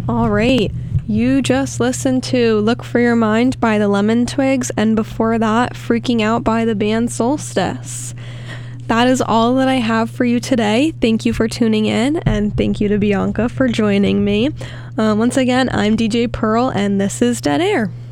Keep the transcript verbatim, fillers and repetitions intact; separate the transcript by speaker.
Speaker 1: All right. You just listened to Look for Your Mind by the Lemon Twigs, and before that, Freaking Out by the band Solstice. That is all that I have for you today. Thank you for tuning in, and thank you to Bianca for joining me. Uh, once again, I'm D J Pearl, and this is Dead Air.